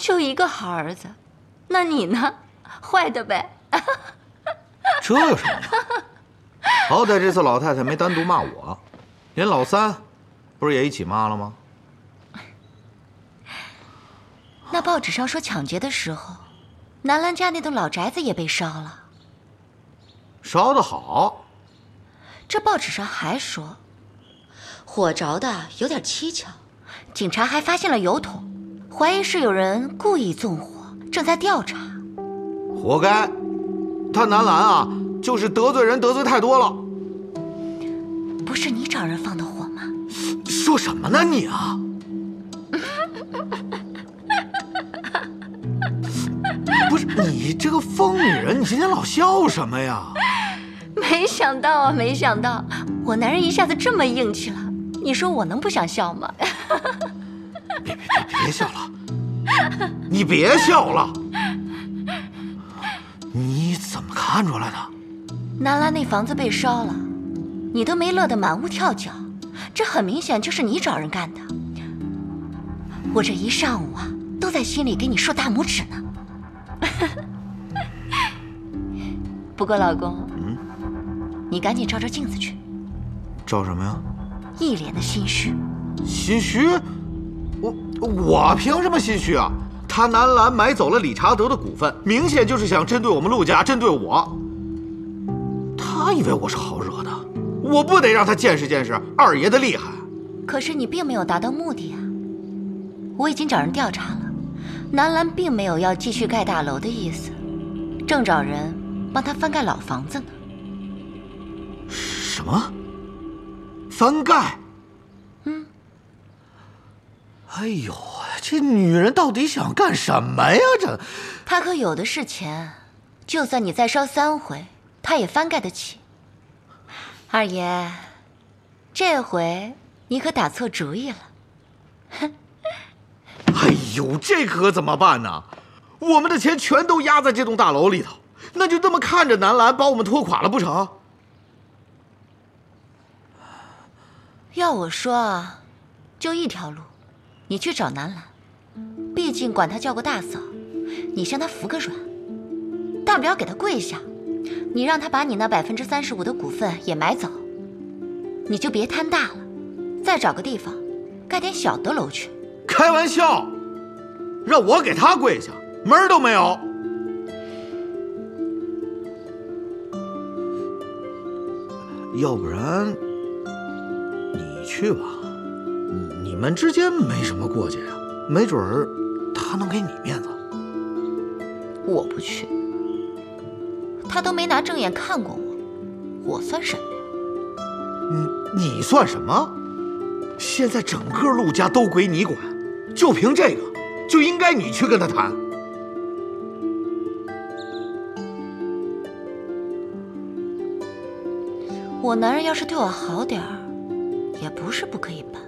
就一个好儿子，那你呢？坏的呗。 这有什么呀？好歹这次老太太没单独骂我，连老三不是也一起骂了吗？ 那报纸上说抢劫的时候，南兰家那栋老宅子也被烧了。 烧得好。 这报纸上还说，火着的有点蹊跷，警察还发现了油桶，怀疑是有人故意纵火，正在调查。 活该，他南兰啊，就是得罪人得罪太多了。 不是你找人放的火吗？ 说什么呢你啊？不是你这个疯女人，你今天老笑什么呀？ 没想到啊，没想到，我男人一下子这么硬气了，你说我能不想笑吗？ 别笑了，你别笑了。你怎么看出来的？ 南兰那房子被烧了，你都没乐得满屋跳脚，这很明显就是你找人干的。我这一上午啊，都在心里给你竖大拇指呢。不过老公，你赶紧照照镜子去。 照什么呀？ 一脸的心虚。 心虚？我凭什么心虚啊？他南兰买走了理查德的股份，明显就是想针对我们陆家，针对我。他以为我是好惹的，我不得让他见识见识二爷的厉害。 可是你并没有达到目的啊。我已经找人调查了，南兰并没有要继续盖大楼的意思，正找人帮他翻盖老房子呢。 什么？翻盖？哎呦，这女人到底想干什么呀？这， 她可有的是钱，就算你再烧3回，她也翻盖得起。二爷，这回你可打错主意了。 哎呦，这可怎么办呢？我们的钱全都压在这栋大楼里头，那就这么看着南兰把我们拖垮了不成？ 要我说啊，就一条路，你去找南兰，毕竟管她叫过大嫂，你向她服个软，大不了给她跪下，你让她把你那35%的股份也买走，你就别贪大了，再找个地方盖点小的楼去。 开玩笑，让我给她跪下，门儿都没有。要不然你去吧，你们之间没什么过节啊，没准儿他能给你面子。 我不去，他都没拿正眼看过我算什么呀？ 你算什么？现在整个陆家都归你管，就凭这个，就应该你去跟他谈。 我男人要是对我好点儿，也不是不可以办。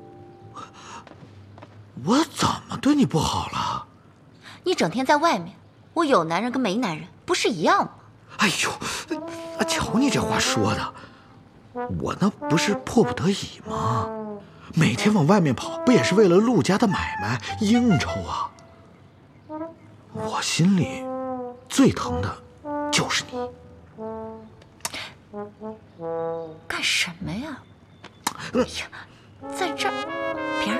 我怎么对你不好了？ 你整天在外面，我有男人跟没男人不是一样吗？ 哎呦，瞧你这话说的，我那不是迫不得已吗？每天往外面跑，不也是为了陆家的买卖应酬啊？我心里最疼的就是你。 干什么呀？哎呀，在这儿。